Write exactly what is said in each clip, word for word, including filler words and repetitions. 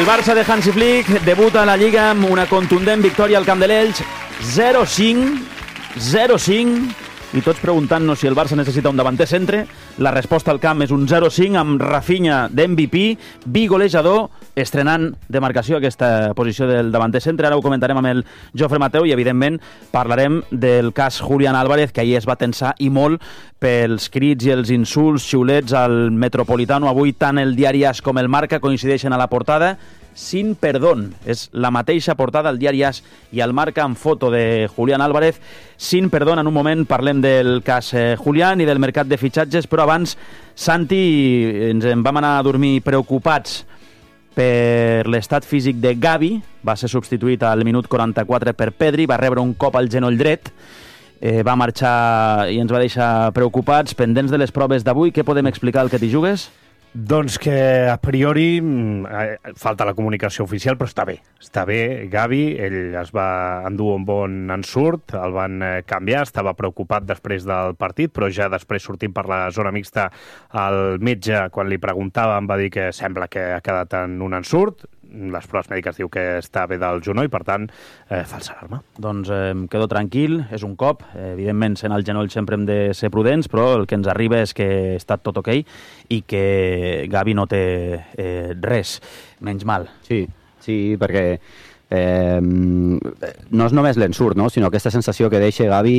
El Barça de Hansi Flick debuta a la Lliga amb una contundent victòria al Camp de l'Elx, zero cinc, zero cinc, i tots preguntant-nos si el Barça necessita un davanter centre. La resposta al camp és un zero cinc amb Rafinha d'M V P, bigolejador, estrenant de marcació aquesta posició del davanter centre. Ara ho comentarem amb el Jofre Mateu i, evidentment, parlarem del cas Julián Álvarez, que ahir es va tensar i molt pels crits i els insults, xiulets al Metropolitano. Avui tant el diari AS com el Marca coincideixen a la portada. Sin perdón, és la mateixa portada al diari AS i al Marca amb foto de Julián Álvarez. Sin perdón, en un moment parlem del cas eh, Julián i del mercat de fitxatges, però abans, Santi, ens en vam anar a dormir preocupats per l'estat físic de Gavi. Va ser substituït al minut quaranta-quatre per Pedri, va rebre un cop al genoll dret, eh, va marxar i ens va deixar preocupats, pendents de les proves d'avui. Què podem explicar al que t'hi jugues? Doncs que a priori eh, falta la comunicació oficial, però està bé. Està bé, Gavi, ell es va endur un bon ensurt, el van eh, canviar, estava preocupat després del partit, però ja després sortint per la zona mixta el metge, quan li preguntava, em va dir que sembla que ha quedat en un ensurt. Les proves mèdiques diu que està bé del genoll, per tant, eh, falsa alarma. Doncs eh, em quedo tranquil, és un cop. Eh, evidentment, sent el genoll sempre hem de ser prudents, però el que ens arriba és que està tot ok i que Gavi no té eh, res, menys mal. Sí, sí, perquè eh, no és només l'ensurt, no? Sinó aquesta sensació que deixa Gavi,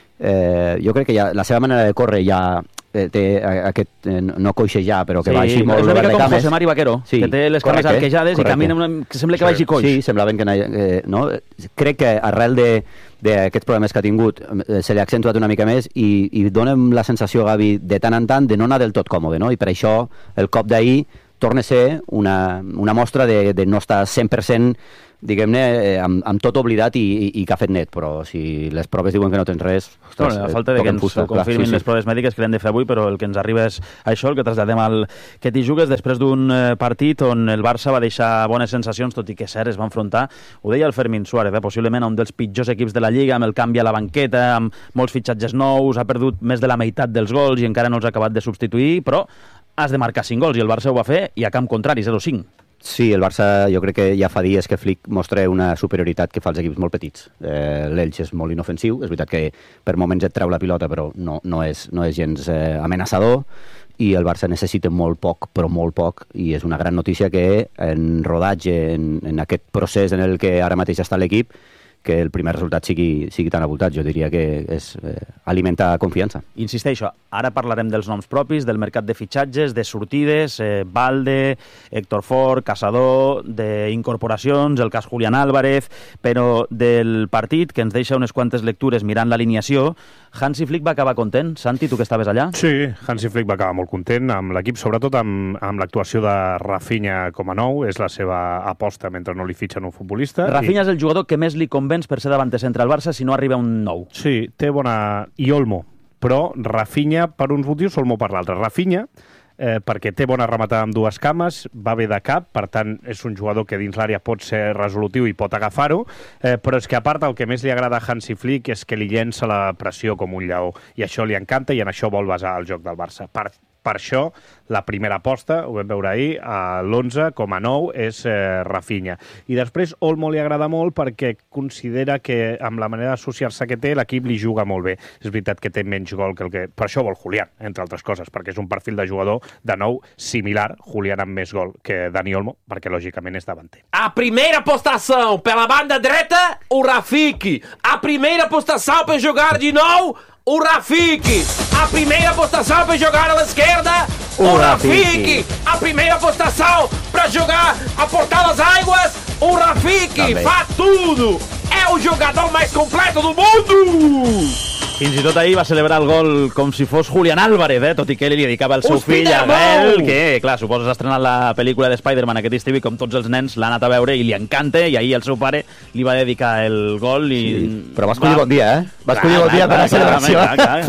eh, jo crec que ja, la seva manera de córrer ja eh, té aquest, eh, no coixejar, però que sí, va així molt obert de cames. És una mica com José Mari Vaquero, sí, que té les cames correcte, arquejades correcte. I camina una, que sembla que sí, vagi coix. Sí, semblaven que... Eh, no? Crec que arrel de d'aquests problemes que ha tingut eh, se li ha accentuat una mica més i, i dona la sensació, Gavi, de tant en tant de no anar del tot còmode, no? I per això el cop d'ahir torna a ser una, una mostra de, de no estar cent per cent, diguem-ne, eh, amb, amb tot oblidat i, i, i que ha fet net, però si les proves diuen que no tens res... Ostres, bueno, a falta de que ens fusta, confirmin clar, sí, sí. les proves mèdiques que l'hem de fer avui, però el que ens arriba és això, el que traslladem al que t'hi jugues després d'un eh, partit on el Barça va deixar bones sensacions, tot i que cert es va enfrontar, ho deia el Fermín Suárez, eh, possiblement a un dels pitjors equips de la Lliga, amb el canvi a la banqueta, amb molts fitxatges nous, ha perdut més de la meitat dels gols i encara no els ha acabat de substituir, però has de marcar cinc gols i el Barça ho va fer i a camp contrari, zero cinc. Sí, el Barça jo crec que ja fa dies que Flick mostra una superioritat que fa els equips molt petits. Eh, L'Elx és molt inofensiu, és veritat que per moments et treu la pilota, però no, no, és, no és gens eh, amenaçador, i el Barça necessita molt poc, però molt poc, i és una gran notícia que en rodatge, en, en aquest procés en el que ara mateix està l'equip, que el primer resultat sigui, sigui tan avoltat. Jo diria que és eh, alimenta confiança. Insisteixo, ara parlarem dels noms propis, del mercat de fitxatges, de sortides, eh, Balde, Héctor Fort, Caçador, d'incorporacions, el cas Julián Álvarez, però del partit, que ens deixa unes quantes lectures mirant l'alineació, Hansi Flick va acabar content. Santi, tu que estaves allà? Sí, Hansi Flick va acabar molt content amb l'equip, sobretot amb, amb l'actuació de Rafinha com a nou. És la seva aposta mentre no li fitxen un futbolista. Rafinha i... és el jugador que més li convenç per ser davanter centre al Barça si no arriba un nou. Sí, té bona... I Olmo. Però Rafinha per uns motius, Olmo per l'altre. Rafinha, eh, perquè té bona rematada amb dues cames, va bé de cap, per tant és un jugador que dins l'àrea pot ser resolutiu i pot agafar-ho, eh, però és que a part el que més li agrada a Hansi Flick és que li llença la pressió com un lleó, i això li encanta i en això vol basar el joc del Barça. Per Per això, la primera aposta, ho vam veure ahir, a l'onze com a nou és eh, Rafinha. I després Olmo li agrada molt perquè considera que amb la manera d'associar-se que té l'equip li juga molt bé. És veritat que té menys gol que el que... Per això vol Julián, entre altres coses, perquè és un perfil de jugador de nou similar, Julián amb més gol que Dani Olmo, perquè lògicament és davanter. A primeira postação pela banda dreta, o Rafiki. A primeira postação para jogar de nou, o Rafiki. A primeira postação para jogar à esquerda, o, o Rafiki. Rafiki. A primeira postação para jogar a portar as águas, o Rafiki. Fa tudo. É o jogador mais completo do mundo. Fins i tot ahir va celebrar el gol com si fos Julián Álvarez, eh? Tot i que ell li dedicava el seu fill a Abel, que, clar, suposa s'ha estrenat la pel·lícula de Spider-Man aquest estiu i com tots els nens l'ha anat a veure i li encanta, i ahir el seu pare li va dedicar el gol i... Sí, però va escollir va... bon dia, eh? Va escollir bon dia per la celebració.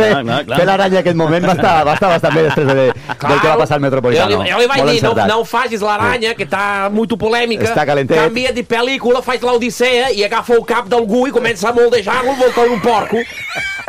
Fer l'aranya aquest moment va estar, va estar bastant bé després de, del que va passar al Metropolitano. Jo, jo li vaig dir, no, no facis l'aranya, que està molt polèmica. Està calentet. Canvia de pel·lícula, faig l'Odissea i agafa el cap d'algú i comença a moldejar-lo voltant un porco.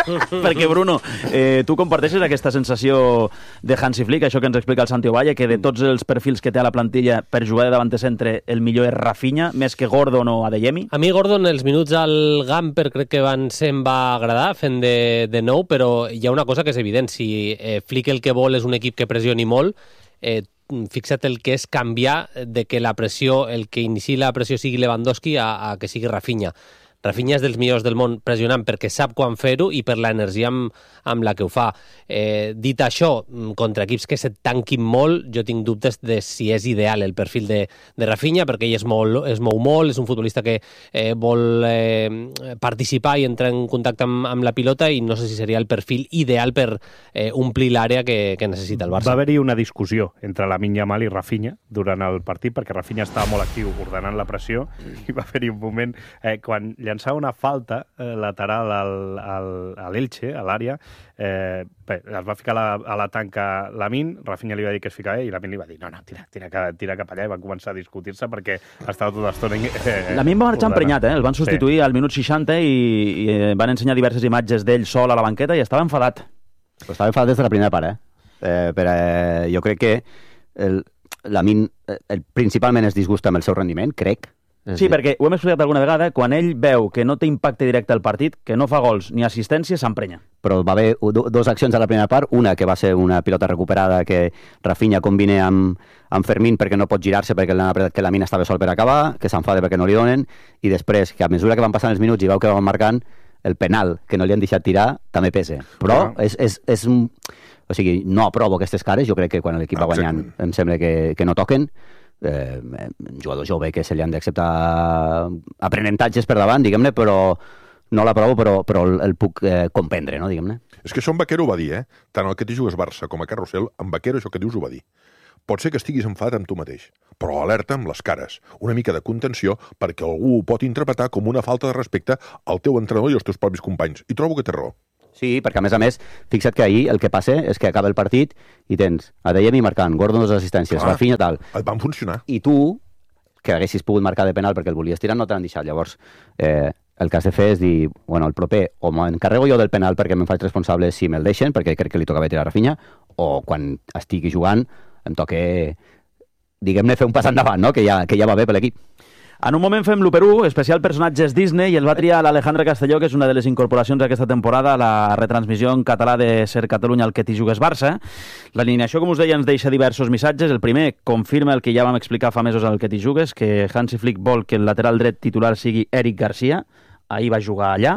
Perquè, Bruno, eh, tu comparteixes aquesta sensació de Hansi Flick, això que ens explica el Santi Ovalle, que de tots els perfils que té a la plantilla per jugar de davanter centre, el millor és Rafinha, més que Gordon o Adeyemi? A mi Gordon, els minuts al Gamper crec que van ser, em va agradar fent de, de nou, però hi ha una cosa que és evident, si eh, Flick el que vol és un equip que pressioni molt, eh, fixa't el que és canviar de que la pressió, el que inici la pressió sigui Lewandowski a, a que sigui Rafinha. Rafinha és dels millors del món pressionant perquè sap quan fer-ho i per l'energia amb, amb la que ho fa. Eh, dit això, contra equips que se't tanquin molt, jo tinc dubtes de si és ideal el perfil de, de Rafinha, perquè ell es mou, es mou molt, és un futbolista que eh, vol eh, participar i entrar en contacte amb, amb la pilota, i no sé si seria el perfil ideal per eh, omplir l'àrea que, que necessita el Barça. Va haver-hi una discussió entre Lamine Yamal i Rafinha durant el partit, perquè Rafinha estava molt actiu ordenant la pressió, i va haver-hi un moment eh, quan llançava una falta eh, lateral al, al, a l'Elche, a l'àrea, eh, bé, es va ficar a la, a la tanca Lamine, Rafinha li va dir que es ficava i Lamine li va dir no, no, tira, tira, tira cap allà, i van començar a discutir-se perquè estava tota l'estona... Eh, Lamine va marxar emprenyat, eh? El van substituir sí. al minut seixanta i, i van ensenyar diverses imatges d'ell sol a la banqueta i estava enfadat. Però estava enfadat des de la primera part, eh? eh per, eh jo crec que el, Lamine el, principalment es disgusta amb el seu rendiment, crec. Sí, perquè ho hem explicat alguna vegada, quan ell veu que no té impacte directe al partit, que no fa gols ni assistència, s'emprenya. Però va haver dues accions a la primera part, una que va ser una pilota recuperada que Rafinha combina amb, amb Fermín perquè no pot girar-se perquè l'han apretat que la mina estava sol per acabar, que s'enfada perquè no li donen, i després, que a mesura que van passant els minuts i veu que van marcant, el penal que no li han deixat tirar també pesa. Però és, és, és un... O sigui, no aprovo aquestes cares, jo crec que quan l'equip va guanyant em sembla que, que no toquen. Eh, un jugador jove que se li han d'acceptar aprenentatges per davant, diguem-ne, però no l'aprovo, però, però el, el puc eh, comprendre, no, diguem-ne. És que això en Vaquero ho va dir, eh? Tant el que t'hi jugues Barça com a Carrusel, en Vaquero això que dius ho va dir. Pot ser que estiguis enfadat amb tu mateix, però alerta amb les cares, una mica de contenció, perquè algú ho pot interpretar com una falta de respecte al teu entrenador i als teus propis companys. I trobo que té raó. Sí, perquè a més a més, fixa't que ahir el que passa és que acaba el partit i tens Adeyemi marcant, Gordon dos assistències, Clar, Rafinha tal. Et van funcionar. I tu, que haguessis pogut marcar de penal perquè el volies tirar, no t'han deixat. Llavors, eh, el que has de fer és dir, bueno, el proper, o m'encarrego jo del penal perquè me'n faig responsable si me'l deixen, perquè crec que li tocava tirar a Rafinha, o quan estigui jugant em toca, diguem-ne, fer un pas endavant, no? que, ja, que ja va bé per l'equip. En un moment fem l'u per u, especial personatges Disney, i el va triar l'Alejandra Castelló, que és una de les incorporacions d'aquesta temporada a la retransmissió en català de Ser Catalunya, el que t'hi jugues Barça. L'alineació, com us deia, ens deixa diversos missatges. El primer confirma el que ja vam explicar fa mesos al que t'hi jugues, que Hansi Flick vol que el lateral dret titular sigui Eric Garcia. Ahir va jugar allà.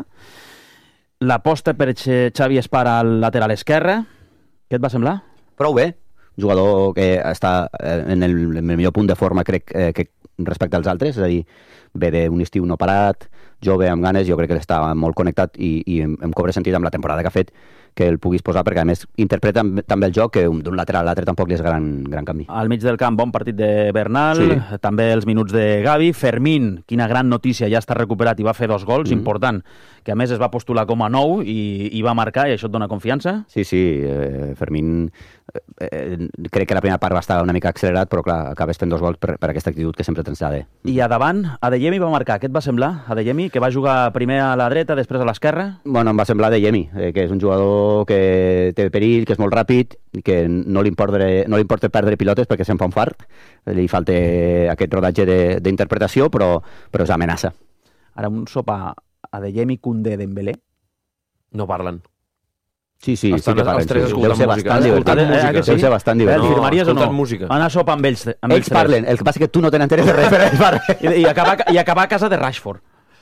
L'aposta per Xavi Espara al lateral esquerre. Què et va semblar? Prou bé. Jugador que està en el, en el millor punt de forma, crec, eh, que respecte als altres, és a dir, ve d'un estiu no parat, jove, amb ganes, jo crec que està molt connectat i, i em, em cobra sentit amb la temporada que ha fet que el puguis posar, perquè a més interpreta també el joc, que d'un lateral a l'altre tampoc li és gran, gran canvi. Al mig del camp, bon partit de Bernal, sí. També els minuts de Gavi. Fermín, quina gran notícia, ja està recuperat i va fer dos gols, mm. important, que a més es va postular com a nou i, i va marcar, i això et dona confiança? Sí, sí, eh, Fermín eh, eh, crec que la primera part va estar una mica accelerat, però clar, acabes fent dos gols per, per aquesta actitud que sempre tens de... I a davant, Adeyemi va marcar, què et va semblar? Adeyemi, que va jugar primer a la dreta, després a l'esquerra? Bueno, em va semblar Adeyemi, eh, que és un jugador que té perill, que és molt ràpid, que no li importa, no li importa perdre pilotes perquè se'n fa un fart, li falta aquest rodatge d'interpretació, però, però és amenaça. Ara un sopa Adeyemi, Koundé, Dembélé? No parlen. Sí, sí, Estan sí que parlen. els tres Sí. escoltant Deu ser música. bastant divertit. Eh, eh, que sí? Deu ser bastant divertit. No, firmaries o no? música. Anar a sopar amb ells, amb ells, ells parlen, el que passa que tu no tenen interès de res, però ells parlen. I, i, acabar, I acabar a casa de Rashford.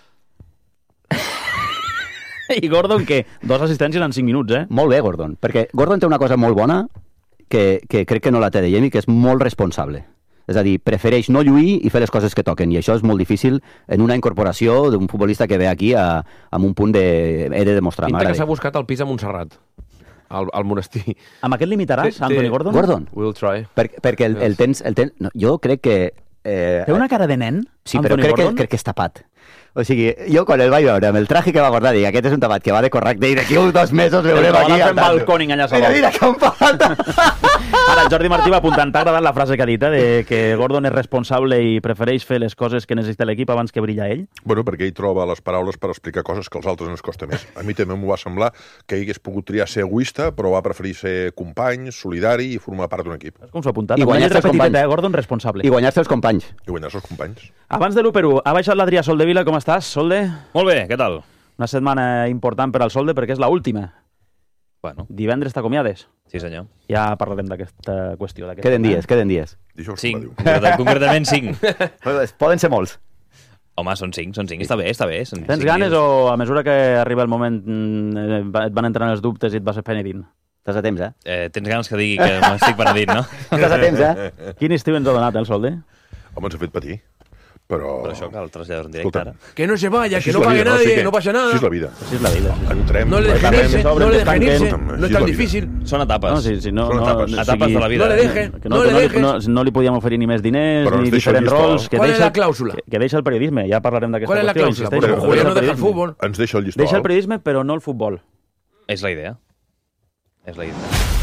I Gordon, què? Dos assistències en cinc minuts, eh? Molt bé, Gordon, perquè Gordon té una cosa molt bona que, que crec que no la té Adeyemi, que és molt responsable. És a dir, prefereix no lluir i fer les coses que toquen, i això és molt difícil en una incorporació d'un futbolista que ve aquí a, amb un punt de... he de demostrar. Pinta que s'ha buscat el pis a Montserrat, al, al monestir. Amb aquest limitaràs, Sí, Anthony sí. Gordon? Gordon, We'll try. per, perquè el, el tens... El tens no, jo crec que... Eh, Té una cara de nen, sí, però Anthony crec que, Gordon? crec que és tapat. O sigui, jo quan el vaig veure amb el traje que va guardar, dic, aquest és un tapat que va de correcte i d'aquí uns dos mesos veurem aquí... El balcòning allà Mira, mira, com falta! Ara, el Jordi Martí va apuntant, t'ha agradat la frase que ha dit, eh, de que Gordon és responsable i prefereix fer les coses que necessita l'equip abans que brilla ell? Bueno, perquè ell troba les paraules per explicar coses que als altres ens costa més. A mi també m'ho va semblar que ell hagués pogut triar ser egoista, però va preferir ser company, solidari i formar part d'un equip. Com s'ha apuntat? I guanyar-se els companys. Eh, Gordon responsable. I guanyar-se els companys. I guanyar-se els companys. Abans de l'u per u, ha baixat l'Adrià Soldevila, com estàs, Solde? Molt bé, què tal? Una setmana important per al Solde perquè és l'última. Bueno, Divendres t'acomiades. sí senyor. Ja parlarem d'aquesta qüestió. Queden dies, queden dies. Dijous, Cinc, diu. concreta- concretament cinc. Poden ser molts. Home, són cinc, són cinc, està bé, està bé. Són Tens cinc ganes dies. o a mesura que arriba el moment mm, et van entrant els dubtes i et vas penedint? Estàs a temps, eh? Eh, tens ganes que digui que m'estic penedint, no? Estàs a temps, eh? Quin estiu ens ha donat, eh, el Solde? Home, ens ha fet patir. Però... Per això cal traslladar en directe Escolta, ara. Que no se vaya, així que és no la pague vida, nadie, Així que- no pasa nada. Així és la vida. Així és la vida. Entrem... No le dejen Reclamem irse, sobre no le el dejen descansen. irse, Així no és es la tan vida. difícil. Són etapes. No, sí, sí, no, Són no, etapes. o Etapes de la vida. No le deje, Que no, no que le no, li, dejes. no, no li podíem oferir ni més diners, Però ens ni deixa el diferents llistó. rols. Que ¿Cuál es deixa, la cláusula? Que, que deixa el periodisme, ja parlarem d'aquesta ¿Cuál es la qüestió. cláusula? insisteixo. Porque Però- Julián no però- deja el fútbol. Ens deixa el llistó Deixa el alt. periodisme, però no el futbol. És la idea. És la idea.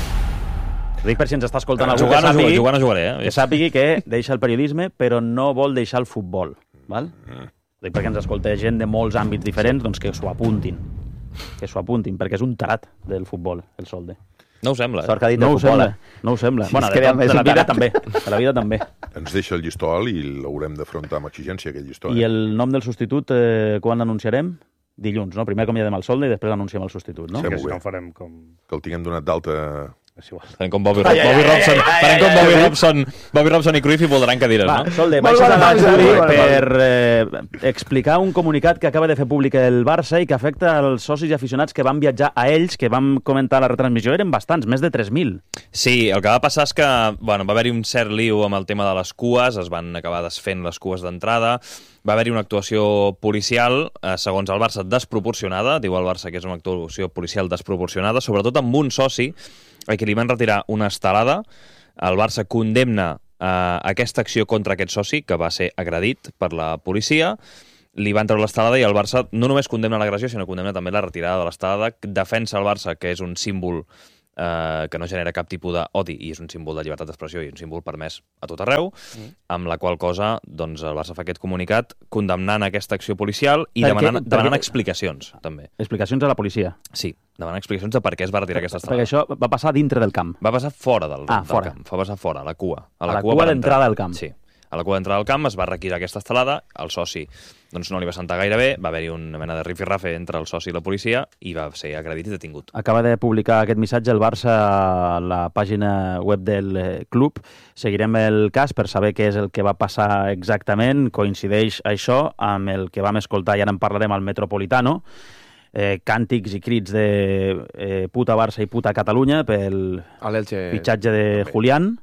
Ho dic per si ens està escoltant algú Jugant, que no jugaré, sàpigui, jugant no jugaré, eh? que sàpigui que deixa el periodisme, però no vol deixar el futbol. Val? Ho dic perquè ens escolta gent de molts àmbits diferents, doncs que s'ho apuntin. Que s'ho apuntin, perquè és un tarat del futbol, el Solde. No ho sembla. Sort que ha dit No de ho futbol, sembla, eh? no ho sembla. Si Bueno, es de, queda de, més de la vida tarat. també. De la vida també. Ens deixa el llistó alt i l'haurem d'afrontar amb exigència, aquest llistó. I Eh? el nom del substitut, eh, quan l'anunciarem? Dilluns, no? Primer acomiadem el Solde i després anunciem el substitut, no? Sí. Que molt si bé. no farem com... Que el tinguem donat d'alta... És igual. Farem com Bobby, Rob, Bobby Robson. Farem com Bobby Robson, Bobby Robson i Cruyff i voldran cadires, Va, no? Solde, Molt baixes bona a pausa, l'estudi molt bona per eh, explicar un comunicat que acaba de fer públic el Barça i que afecta els socis i aficionats que van viatjar a ells, que vam comentar a la retransmissió, eren bastants, més de tres mil. Sí, el que va passar és que bueno, va haver-hi un cert liu amb el tema de les cues, es van acabar desfent les cues d'entrada, va haver-hi una actuació policial, eh, segons el Barça, desproporcionada, diu el Barça que és una actuació policial desproporcionada, sobretot amb un soci a qui li van retirar una estelada. El Barça condemna eh, aquesta acció contra aquest soci, que va ser agredit per la policia, li van treure l'estelada i el Barça no només condemna l'agressió, sinó condemna també la retirada de l'estelada, defensa el Barça, que és un símbol eh, que no genera cap tipus d'odi i és un símbol de llibertat d'expressió i un símbol permès a tot arreu, mm. amb la qual cosa doncs, el Barça fa aquest comunicat condemnant aquesta acció policial i Per demanant, què? demanant Perquè- explicacions, també. Explicacions a la policia. Sí, demanant explicacions de per què es va retirar aquesta Perquè estelada. això va passar dintre del camp. Va passar fora del, Ah, del fora. camp, va passar fora, a la cua. A la cua cua per d'entrada entrar. al camp. Sí, a la cua d'entrada al camp es va requisar aquesta estelada, el soci doncs, no li va sentar gaire bé, va haver-hi una mena de rifirrafe entre el soci i la policia i va ser agredit i detingut. Acaba de publicar aquest missatge el Barça a la pàgina web del eh, club. Seguirem el cas per saber què és el que va passar exactament. Coincideix això amb el que vam escoltar, i ara en parlarem, al Metropolitano. Eh, càntics i crits de eh, puta Barça i puta Catalunya pel A l'Elche... fitxatge de Julián.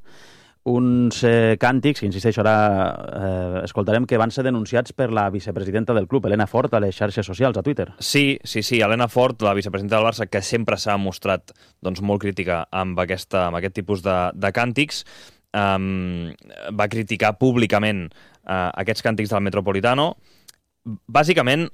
Uns eh, càntics, que insisteixo, ara eh, escoltarem, que van ser denunciats per la vicepresidenta del club, Helena Fort, a les xarxes socials, a Twitter. Sí, sí, sí, Helena Fort, la vicepresidenta del Barça, que sempre s'ha mostrat doncs, molt crítica amb, aquesta, amb aquest tipus de, de càntics, um, va criticar públicament uh, aquests càntics del Metropolitano, bàsicament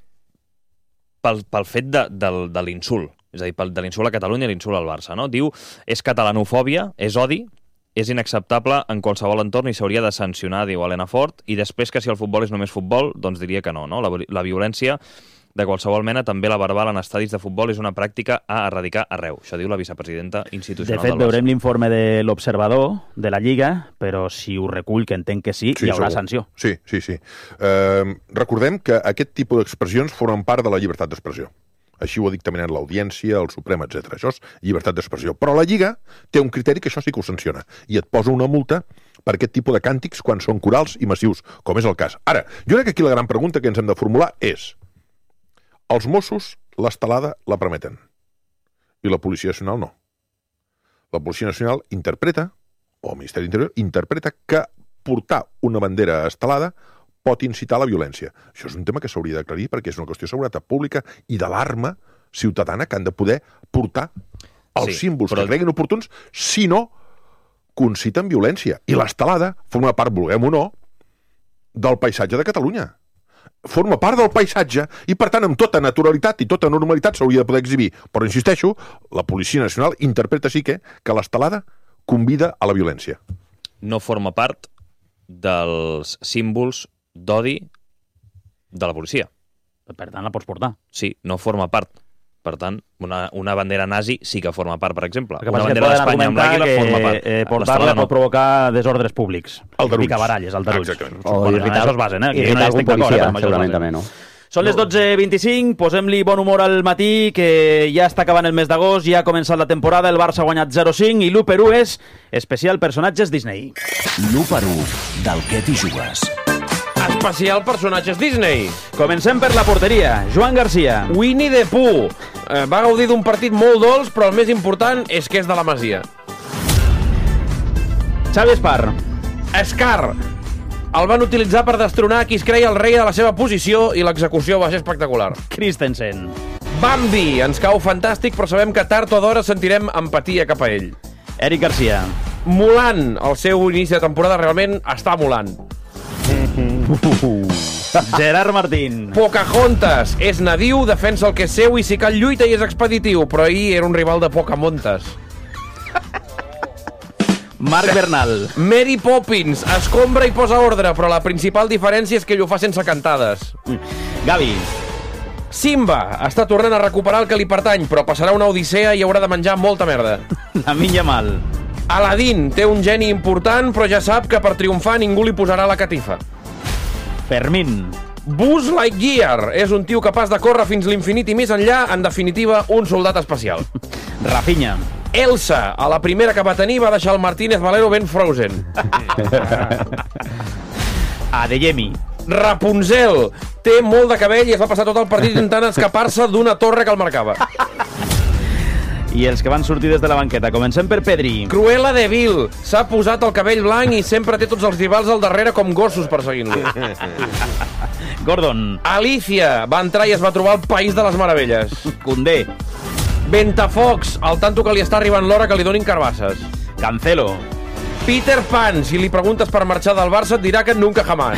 pel, pel fet de, de, de l'insult, és a dir, pel, de l'insult a Catalunya i l'insult al Barça. No? Diu, és catalanofòbia, és odi, és inacceptable en qualsevol entorn i s'hauria de sancionar, diu Helena Fort, i després que si el futbol és només futbol, doncs diria que no. no? La, la violència de qualsevol mena, també la verbal en estadis de futbol, és una pràctica a erradicar arreu. Això diu la vicepresidenta De institucional fet, del Barça. veurem l'informe de l'observador de la Lliga, però si ho recull, que entenc que sí, Sí, hi haurà segur. sanció. Sí, sí, sí. Eh, recordem que aquest tipus d'expressions formen part de la llibertat d'expressió. Així ho ha dictaminat l'Audiència, el Suprem, etcètera. Això és llibertat d'expressió. Però la Lliga té un criteri que això sí que ho sanciona i et posa una multa per aquest tipus de càntics quan són corals i massius, com és el cas. Ara, jo crec que aquí la gran pregunta que ens hem de formular és: els Mossos l'estelada la permeten i la Policia Nacional no. La Policia Nacional interpreta, o el Ministeri d'Interior interpreta, que portar una bandera estelada pot incitar la violència. Això és un tema que s'hauria d'aclarir perquè és una qüestió de seguretat pública i d'alarma ciutadana que han de poder portar els Sí, símbols però- que creguin oportuns, si no conciten violència. I l'estelada forma part, vulguem o no, del paisatge de Catalunya. forma part del paisatge i, per tant, amb tota naturalitat i tota normalitat s'hauria de poder exhibir. Però, insisteixo, la Policia Nacional interpreta sí que que l'estelada convida a la violència. No forma part dels símbols d'odi de la policia. Per tant, la pots portar. Sí, no forma part. Per tant, una, una bandera nazi sí que forma part, per exemple. Una bandera d'Espanya amb l'àguila forma part. Eh, portar-la pot provocar desordres públics. Aldarulls. Picabaralles, aldarulls. Exactament. O Bueno, irritar, això es basen, eh? Aquí irritar no algun estic d'acord, policia, eh, amb això es segurament basen. també, no? Són les dotze vint-i-cinc, posem-li bon humor al matí, que ja està acabant el mes d'agost, ja ha començat la temporada, el Barça ha guanyat zero cinc i l'u per u és especial personatges Disney. l'u per u del que t'hi jugues. Especial personatges Disney. Comencem per la porteria. Joan Garcia. Winnie the Pooh. Eh, va gaudir d'un partit molt dolç, però el més important és que és de la Masia. Xavi Espar. Scar. El van utilitzar per destronar qui es creia el rei de la seva posició i l'execució va ser espectacular. Christensen. Bambi. Ens cau fantàstic, però sabem que tard o d'hora sentirem empatia cap a ell. Eric Garcia. Mulan. El seu inici de temporada realment està molant. Gerard Martín. Pocahontas. És nadiu, defensa el que és seu i si cal lluita i és expeditiu, però ahir era un rival de Pocamontes. Marc Bernal. Mary Poppins. Escombra i posa ordre, però la principal diferència és que ell ho fa sense cantades. Gavi. Simba. Està tornant a recuperar el que li pertany, però passarà una odissea i haurà de menjar molta merda. Lamin Yamal. Aladdin. Té un geni important, però ja sap que per triomfar ningú li posarà la catifa. Fermín. Buzz Lightyear. És un tio capaç de córrer fins l'infinit i més enllà, en definitiva, un soldat especial. Rafinha. Elsa. A la primera que va tenir va deixar el Martínez Valero ben frozen. Adeyemi. Rapunzel. Té molt de cabell i es va passar tot el partit intentant escapar-se d'una torre que el marcava. I els que van sortir des de la banqueta. Comencem per Pedri. Cruella de Vil. S'ha posat el cabell blanc i sempre té tots els rivals al darrere com gossos perseguint-lo. Gordon. Alicia. Va entrar i es va trobar el País de les Meravelles. Condé. Ventafocs. Al tanto que li està arribant l'hora que li donin carbasses. Cancelo. Peter Pan. Si li preguntes per marxar del Barça et dirà que nunca jamás.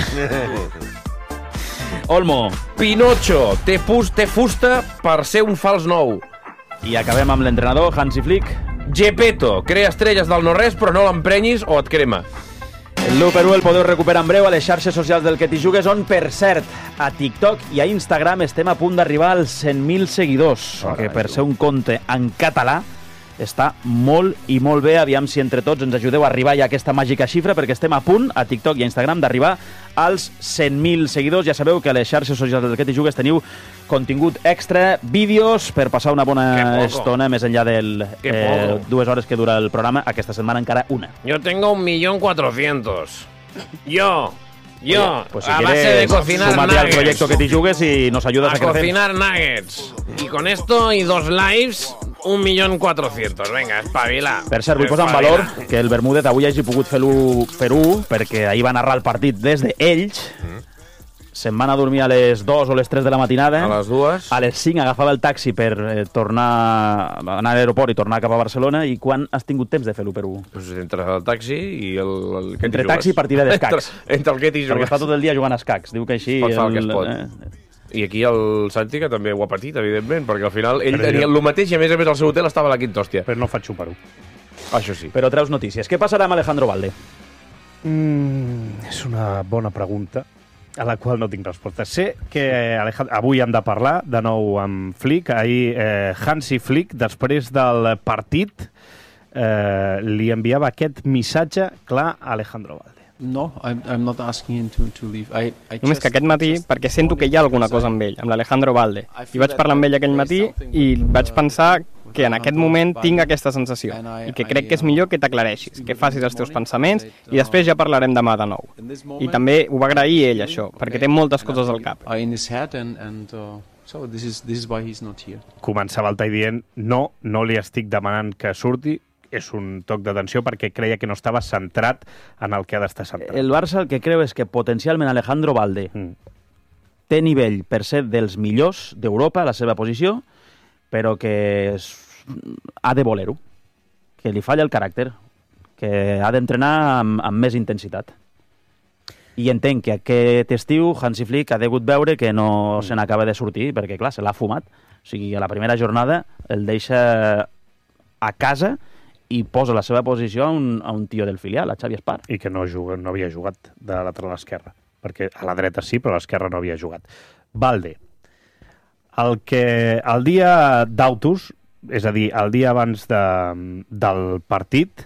Olmo. Pinocho. Té, pus, té fusta per ser un fals nou. I acabem amb l'entrenador, Hansi Flick. Gepetto. Crea estrelles del no-res, però no l'emprenyis o et crema. L'u per u el podeu recuperar en breu a les xarxes socials del que t'hi jugues, on, per cert, a TikTok i a Instagram estem a punt d'arribar als cent mil seguidors, que per ser un compte en català està molt i molt bé. Aviam si entre tots ens ajudeu a arribar ja a aquesta màgica xifra, perquè estem a punt, a TikTok i a Instagram, d'arribar als cent mil seguidors. Ja sabeu que a les xarxes socials del que t'hi jugues teniu contingut extra, vídeos, per passar una bona estona més enllà del eh, dues hores que dura el programa. Aquesta setmana encara una. Yo tengo un millón cuatrocientos. Yo, yo, Oye, pues si a base de cocinar súmate nuggets. al proyecto que t'hi jugues y nos ayudas a, a crecer. cocinar nuggets. Y con esto y dos lives, un millón cuatrocientos. Venga, espabila. Per cert, vull posar en valor que el Bermúdez avui hagi pogut fer-ho fer perquè ahir va narrar el partit des d'Ells. Se'n van a dormir a les dues o les tres de la matinada. A les dues. A les cinc agafava el taxi per eh, tornar anar a l'aeroport i tornar cap a Barcelona. I quan has tingut temps de fer l'u per u? Pues entre el taxi i el, el que Entre t'hi taxi i jugues. partida d'escacs. Entre, entre el que t'hi Perquè jugues. està tot el dia jugant a escacs. Diu que així... Pot fer el que es el- pot. eh, I aquí el Santi, que també ho ha patit, evidentment, perquè al final ell Però tenia jo- el mateix i a més a més al seu hotel estava a la quinta hòstia. Però no faig xupar-ho. Això sí. Però treus notícies. Què passarà amb Alejandro Valde? Mm, és una bona pregunta a la qual no tinc resposta. Sé que Alejandro, avui hem de parlar de nou amb Flick. Ahir eh, Hansi Flick, després del partit, eh, li enviava aquest missatge clar a Alejandro Valde. No, I'm, I'm not asking him to, to leave. I, I Només just- que aquest matí, just perquè sento que hi ha alguna cosa amb ell, amb l'Alejandro Valde. I vaig parlar amb ell aquell matí i vaig pensar que en aquest moment tinc aquesta sensació i que crec que és millor que t'aclareixis, que facis els teus pensaments i després ja parlarem demà de nou. I també ho va agrair ell, això, perquè té moltes coses al cap. are in his head and, and uh, so this is, this is why he's not here. Començava el tall dient no, no li estic demanant que surti, és un toc d'atenció perquè creia que no estava centrat en el que ha d'estar centrat. El Barça el que creu és que potencialment Alejandro Valde Mm. té nivell per ser dels millors d'Europa a la seva posició, però que és, ha de voler-ho, que li falla el caràcter, que ha d'entrenar amb, amb més intensitat. I entenc que aquest estiu Hansi Flick ha degut veure que no se n'acaba de sortir, perquè, clar, se l'ha fumat. O sigui, a la primera jornada el deixa a casa i posa la seva posició a un, a un tio del filial, a Xavi Espar. I que no, juga, no havia jugat de lateral esquerra, perquè a la dreta sí, però a l'esquerra no havia jugat. Valde. El que el dia d'autos, és a dir, el dia abans de, del partit,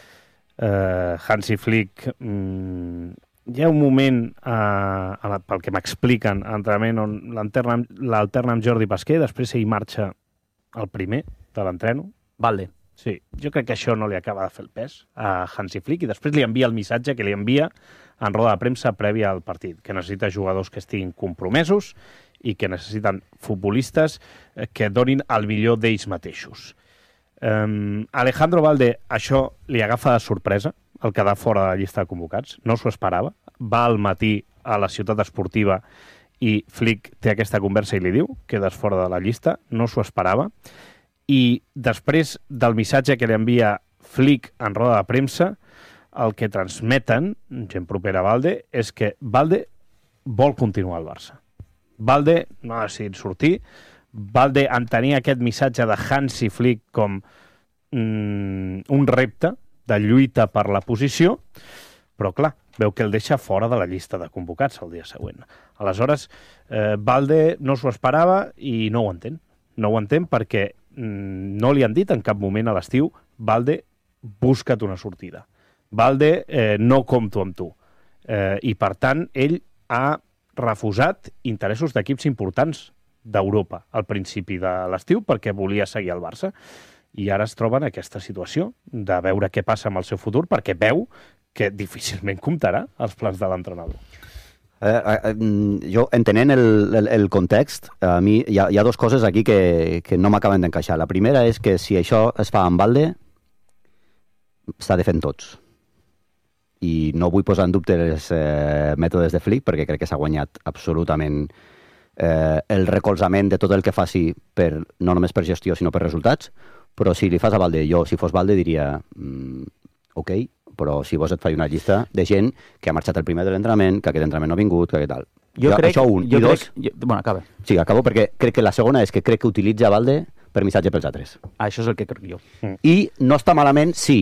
eh, Hansi Flick... Mm, hi ha un moment, eh, pel que m'expliquen, a l'entrenament on l'alterna amb Jordi Pasquer, després ell marxa el primer de l'entreno. Valde. Sí, jo crec que això no li acaba de fer el pes a Hansi Flick i després li envia el missatge que li envia en roda de premsa prèvia al partit, que necessita jugadors que estiguin compromesos i que necessiten futbolistes que donin el millor d'ells mateixos. Um, Alejandro Valde, això li agafa de sorpresa, el quedar fora de la llista de convocats, no s'ho esperava, va al matí a la ciutat esportiva i Flick té aquesta conversa i li diu quedes fora de la llista, no s'ho esperava, i després del missatge que li envia Flick en roda de premsa, el que transmeten, gent propera a Valde, és que Valde vol continuar al Barça. Valde no ha decidit sortir, Valde entenia aquest missatge de Hansi Flick com mm, un repte de lluita per la posició, però clar, veu que el deixa fora de la llista de convocats el dia següent. Aleshores, eh, Valde no s'ho esperava i no ho entén. No ho entén perquè mm, no li han dit en cap moment a l'estiu Valde, busca't una sortida. Valde, eh, no compto amb tu. Eh, I per tant, ell ha refusat interessos d'equips importants d'Europa al principi de l'estiu perquè volia seguir al Barça. I ara es troba en aquesta situació de veure què passa amb el seu futur perquè veu que difícilment comptarà els plans de l'entrenador. Eh, eh, jo, entenent el, el, el context, a mi hi ha, hi ha dues coses aquí que, que no m'acaben d'encaixar. La primera és que si això es fa amb Valde, s'ha de fer en tots. I no vull posar en dubte els eh, mètodes de Flick perquè crec que s'ha guanyat absolutament eh, el recolzament de tot el que faci per, no només per gestió sinó per resultats, però si li fas a Valde, jo si fos Valde diria mm, ok, però si vols et faig una llista de gent que ha marxat el primer de l'entrenament, que aquest entrenament no ha vingut, que tal. Jo, jo crec... Això un. Jo I crec, dos... jo, bueno, acaba. Sí, acabo perquè crec que la segona és que crec que utilitza Valde per missatge pels altres. Ah, això és el que crec jo. Mm. I no està malament si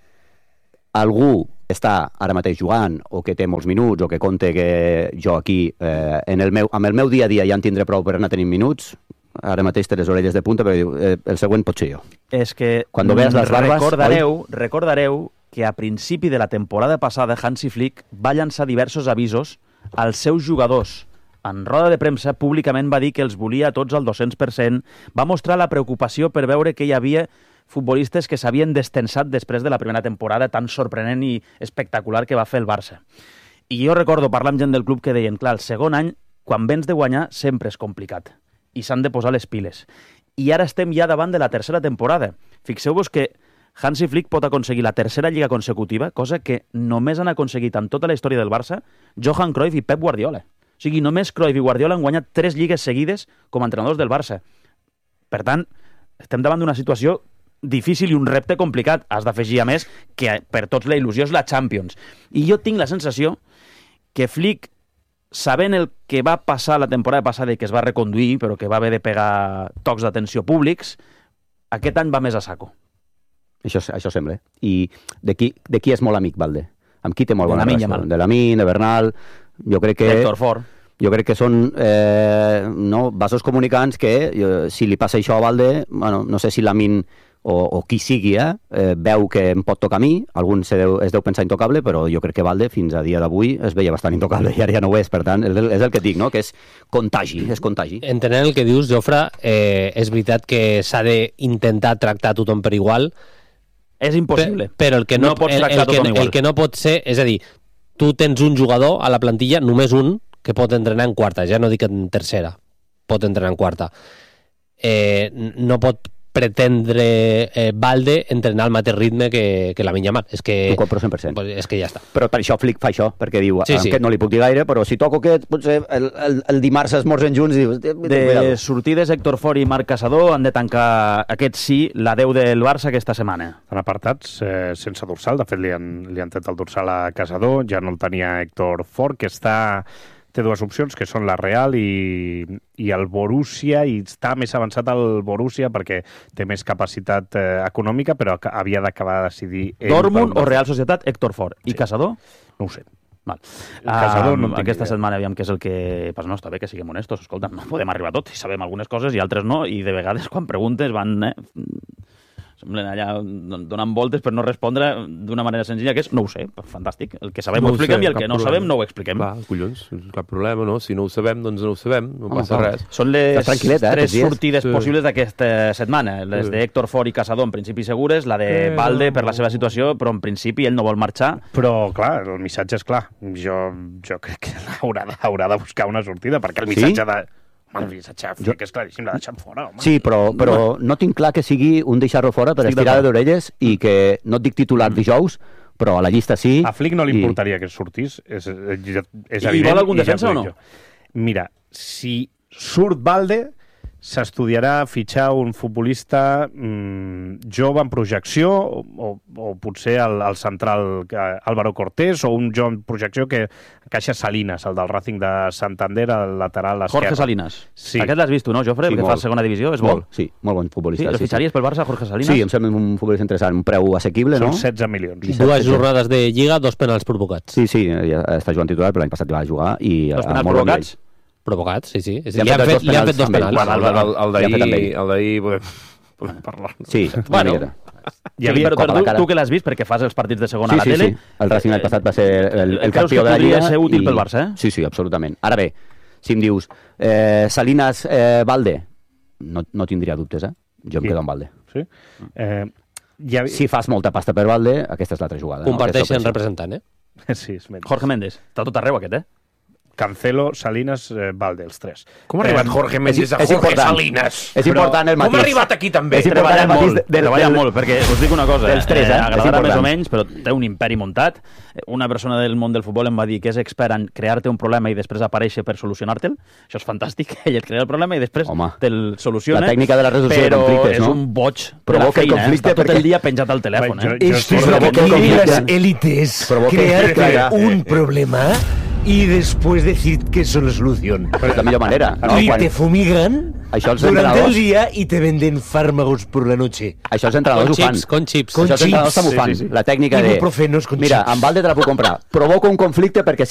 algú està ara mateix jugant o que té molts minuts o que compte que jo aquí eh, en el meu, amb el meu dia a dia ja en tindré prou per anar tenint minuts, ara mateix té les orelles de punta perquè diu, eh, el següent pot ser jo. És que Quan veus les barbes, recordareu, oi? recordareu que a principi de la temporada passada Hansi Flick va llançar diversos avisos als seus jugadors. En roda de premsa públicament va dir que els volia tots al dos-cents per cent, va mostrar la preocupació per veure que hi havia futbolistes que s'havien destensat després de la primera temporada tan sorprenent i espectacular que va fer el Barça. I jo recordo parlar amb gent del club que deien, clar, el segon any, quan vens de guanyar, sempre és complicat i s'han de posar les piles. I ara estem ja davant de la tercera temporada. Fixeu-vos que Hansi Flick pot aconseguir la tercera lliga consecutiva, cosa que només han aconseguit en tota la història del Barça Johan Cruyff i Pep Guardiola. O sigui, només Cruyff i Guardiola han guanyat tres lligues seguides com a entrenadors del Barça. Per tant, estem davant d'una situació difícil i un repte complicat. Has d'afegir, a més, que per tots la il·lusió és la Champions. I jo tinc la sensació que Flick, sabent el que va passar la temporada passada i que es va reconduir, però que va haver de pegar tocs d'atenció públics, aquest any va més a saco. Això, això sembla. I de qui, de qui és molt amic, Valde? Amb qui té molt bona relació? De Lamine, de Bernal... Jo crec que... Héctor Ford. Jo crec que són eh, no, vasos comunicants que, eh, si li passa això a Valde, bueno, no sé si Lamine o, o qui sigui, eh, eh, veu que em pot tocar a mi, algun se deu, es deu pensar intocable, però jo crec que Valde fins a dia d'avui es veia bastant intocable i ara ja no ho és, per tant, és el, és el que dic, no? Que és contagi, és contagi. Entenent el que dius, Jofre, eh, és veritat que s'ha d'intentar tractar tothom per igual. És impossible. Per, però el que no, no pots el, tractar el, tothom que, igual. el que no pot ser, és a dir, tu tens un jugador a la plantilla, només un, que pot entrenar en quarta, ja no dic en tercera, pot entrenar en quarta. Eh, no pot pretendre eh, Valde entrenar al mateix ritme que, que la Yamal. És que... Ho compro cent per cent. Pues és que ja està. Però per això Flick fa això, perquè diu, Sí, sí, sí. aquest no li puc dir gaire, però si toco aquest, potser el, el, el dimarts esmorzen junts i dius... De sortides, Héctor Fort i Marc Caçador han de tancar aquest sí, la deu del Barça aquesta setmana. Estan apartats eh, sense dorsal, de fet li han, li han tret el dorsal a Caçador, ja no el tenia Héctor Fort, que està... té dues opcions, que són la Real i, i el Borussia, i està més avançat el Borussia perquè té més capacitat eh, econòmica, però havia d'acabar de decidir... Dortmund o Real Societat, Héctor Fort. I Sí. Caçador? No ho sé. Val. Caçador no en Um, tinc aquesta idea. setmana aviam què és el que... Pues no, està bé que siguem honestos, escolta, no podem arribar a tot, i sabem algunes coses i altres no, i de vegades quan preguntes van... Eh, semblen allà donant voltes per no respondre d'una manera senzilla, que és no ho sé, fantàstic. El que sabem No ho ho expliquem sé, i el cap que no problema. sabem no ho expliquem. Clar, collons, cap problema, no? Si no ho sabem, doncs no ho sabem, no Home, passa clar. res. Són les Estàs tranquil·let, eh, tres aquests dies? sortides Sí. possibles d'aquesta setmana. Les Sí. d'Héctor Fort i Caçador, en principi segures, la de Eh, Valde no. per la seva situació, però en principi ell no vol marxar. Però, clar, el missatge és clar. Jo, jo crec que haurà de, haurà de buscar una sortida, perquè el Sí? missatge de... Home, el missatge jo... que és claríssim, l'ha deixat fora, home. Sí, però, però no tinc clar que sigui un deixar-lo fora per Estic estirar d'acord. d'orelles i que no et dic titular dijous, però a la llista sí. A Flick no li i- importaria que sortís, és, és, és I evident. vol algun i ja defensa t'ho o no? dic jo. Mira, si surt Valde, s'estudiarà fitxar un futbolista mmm, jove en projecció, o, o, o potser el, el central eh, Álvaro Cortés, o un jove en projecció que encaixa Salinas, el del Racing de Santander, el lateral esquerre. Jorge Salinas. Sí. Aquest l'has vist tu, no, Jofre? Sí, que molt. fa segona divisió, és bo. Molt, sí, molt bon futbolista. Sí, el sí, fitxaries pel Barça, Jorge Salinas? Sí, em sembla un futbolista interessant, un preu assequible, Són no? setze milions. Dues jornades de Lliga, dos penals provocats. Sí, sí, ja està jugant titular, però l'any passat va jugar i... Dos a penals molt bon provocats? Provocats, sí, sí. Li han Li han fet fet, dos li han fet penals dos amb ell. penals. Bueno, el, el, el Ja ha fet amb d'ahir, ell. el d'ahir, podem, podem parlar. nivell. Sí, Bueno, una miqueta. Hi havia, però, cop a però la tu, cara. tu que l'has vist, perquè fas els partits de segona Sí, a la sí, tele... sí. El Racing l'any passat va ser el, el Creus campió que de la podria Lliga. ser útil i- pel Barça, eh? Sí, sí, absolutament. Ara bé, si em dius eh, Salinas eh, Valde, no, no tindria dubtes, eh? Jo em Sí. quedo amb Valde. Sí? Eh, ja... Si fas molta pasta per Valde, aquesta és l'altra jugada. Comparteixen no? Aquesta representant, eh? Sí, és menys. Jorge Méndez. Està tot arreu, aquest, eh? Cancelo, Salinas, eh, Valde, els tres. Com ha arribat Jorge Méndez a és Jorge important. Salinas? És important el Com matís. ha arribat aquí també? És important Treballa el matís molt, de- del- treballa del- molt, perquè us dic una cosa, dels tres, eh? És agradarà important. més o menys, però té un imperi muntat. Una persona del món del futbol em va dir que és expert en crear-te un problema i després aparèixer per solucionar-te'l. Això és fantàstic, ell et crea el problema i després Home, te'l soluciona. la tècnica de la resolució de però conflictes, no? és un boig de la Provoca el feina, eh? conflicte Està tot perquè- el dia penjat al telèfon. Jo- Eh? jo- Esto es lo que Provoca quieren conflicte. las élites. Provoca Crearte conflicte. un problema y después decir que es la solución. Però és la millor manera. No? Y Quan... te fumigan Això els durante el entrenadors, día y te venden fármacos por la noche. això els entrenadors Con ho fan. chips, con chips. Con Això els entrenadors chips. també ho fan. Sí, sí, sí. La tècnica de... Ibuprofenos con Mira, chips. amb Valde te la puc comprar. Provoca un conflicte perquè